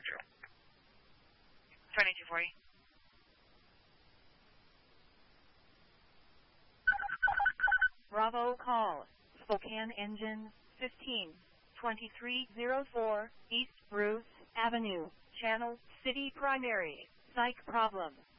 Roger. 2240. Bravo call. Spokane engine 152304 East Bruce Avenue, Channel City Primary. Psych problem.